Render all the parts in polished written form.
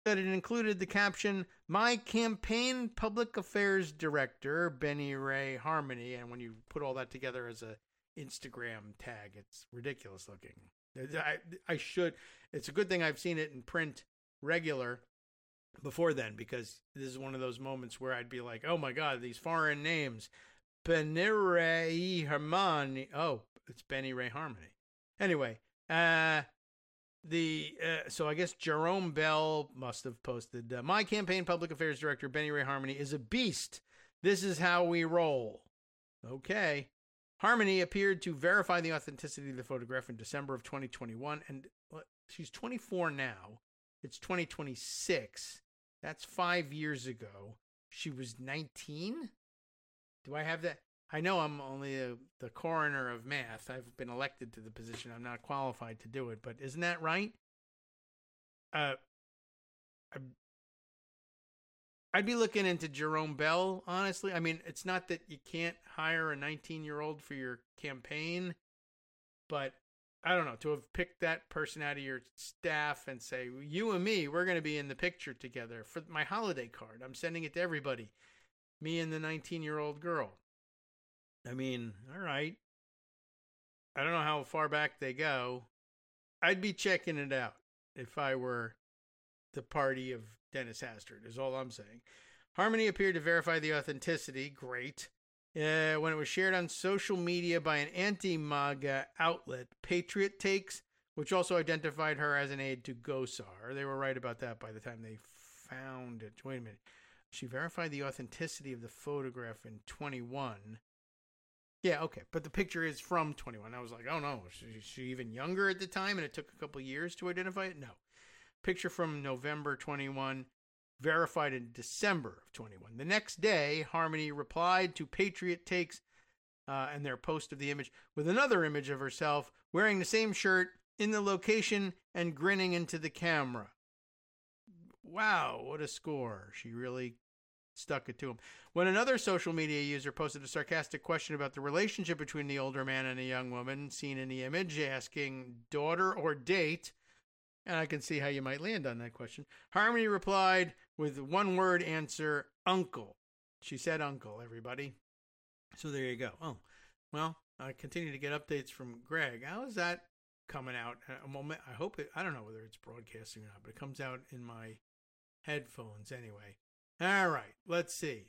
that it included the caption, "My campaign public affairs director, Benny Ray Harmony." And when you put all that together as a Instagram tag, it's ridiculous looking. I should. It's a good thing I've seen it in print regular before then, because this is one of those moments where I'd be like, oh my God, these foreign names. Benny Ray Harmony. Oh, it's Benny Ray Harmony. Anyway, so I guess Jerome Bell must have posted, "My campaign public affairs director, Benny Ray Harmony, is a beast. This is how we roll." Okay. Harmony appeared to verify the authenticity of the photograph in December of 2021, and she's 24 now. It's 2026. That's 5 years ago. She was 19? Do I have that? I know I'm only the coroner of math. I've been elected to the position. I'm not qualified to do it, but isn't that right? I'd be looking into Jerome Bell, honestly. I mean, it's not that you can't hire a 19-year-old for your campaign, but I don't know, to have picked that person out of your staff and say, you and me, we're going to be in the picture together for my holiday card. I'm sending it to everybody. Me and the 19-year-old girl. I mean, all right. I don't know how far back they go. I'd be checking it out if I were the party of Dennis Hastert, is all I'm saying. Harmony appeared to verify the authenticity. Great. When it was shared on social media by an anti-MAGA outlet, Patriot Takes, which also identified her as an aide to Gosar. They were right about that by the time they found it. Wait a minute. She verified the authenticity of the photograph in 21. Yeah, okay. But the picture is from 21. I was like, oh no, is she even younger at the time and it took a couple years to identify it? No. Picture from November 21, verified in December of 21. The next day, Harmony replied to Patriot Takes and their post of the image with another image of herself wearing the same shirt in the location and grinning into the camera. Wow, what a score. She really stuck it to him. When another social media user posted a sarcastic question about the relationship between the older man and a young woman seen in the image, asking daughter or date, and I can see how you might land on that question, Harmony replied with one word answer, uncle. She said uncle, everybody. So there you go. Oh, well, I continue to get updates from Greg. How is that coming out? I hope it, I don't know whether it's broadcasting or not, but it comes out in my headphones anyway. All right, let's see.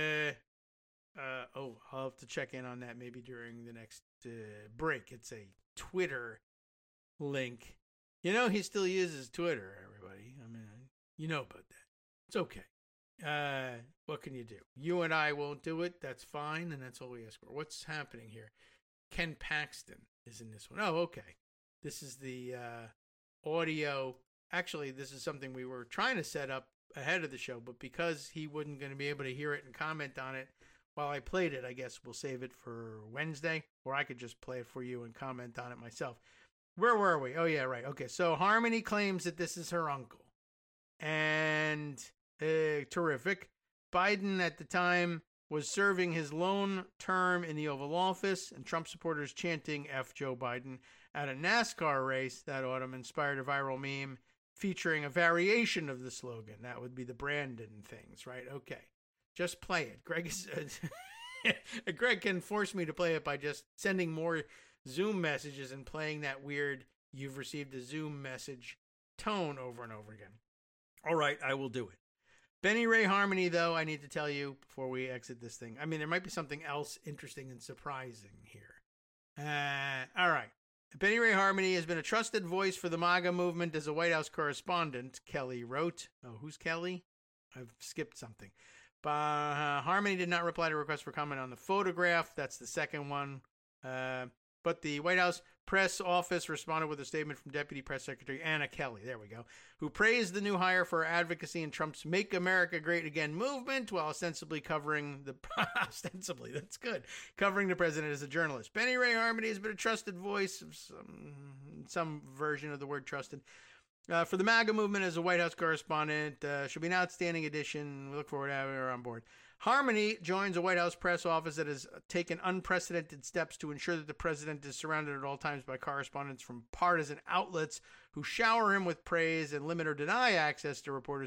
I'll have to check in on that maybe during the next break. It's a Twitter link. You know, he still uses Twitter, everybody. I mean, you know about that. It's okay. What can you do? You and I won't do it. That's fine, and that's all we ask for. What's happening here? Ken Paxton is in this one. Oh, okay. This is the audio. Actually, this is something we were trying to set up ahead of the show, but because he wasn't going to be able to hear it and comment on it while I played it, I guess we'll save it for Wednesday, or I could just play it for you and comment on it myself. Where were we? Oh, yeah, right. Okay, so Harmony claims that this is her uncle. And terrific. Biden at the time was serving his lone term in the Oval Office, and Trump supporters chanting F Joe Biden at a NASCAR race that autumn inspired a viral meme featuring a variation of the slogan. That would be the Brandon things, right? Okay. Just play it. Greg can force me to play it by just sending more Zoom messages and playing that weird "you've received a Zoom message" tone over and over again. All right, I will do it. Benny Ray Harmony, though, I need to tell you before we exit this thing. I mean, there might be something else interesting and surprising here. All right. Benny Ray Harmony has been a trusted voice for the MAGA movement as a White House correspondent, Kelly wrote. Oh, who's Kelly? I've skipped something. Harmony did not reply to a request for comment on the photograph. That's the second one. But the White House press office responded with a statement from Deputy Press Secretary Anna Kelly, there we go, who praised the new hire for her advocacy in Trump's Make America Great Again movement while ostensibly covering the president as a journalist. Benny Ray Harmony has been a trusted voice of some version of the word trusted for the MAGA movement as a White House correspondent. She'll be an outstanding addition. We look forward to having her on board. Harmony joins a White House press office that has taken unprecedented steps to ensure that the president is surrounded at all times by correspondents from partisan outlets who shower him with praise and limit or deny access to reporters